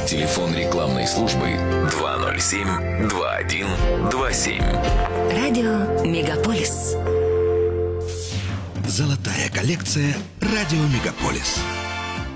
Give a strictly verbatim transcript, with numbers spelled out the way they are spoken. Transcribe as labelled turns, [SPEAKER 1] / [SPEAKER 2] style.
[SPEAKER 1] Телефон рекламной службы два ноль семь два один два семь.
[SPEAKER 2] Радио Мегаполис.
[SPEAKER 3] Золотая коллекция «Радио Мегаполис».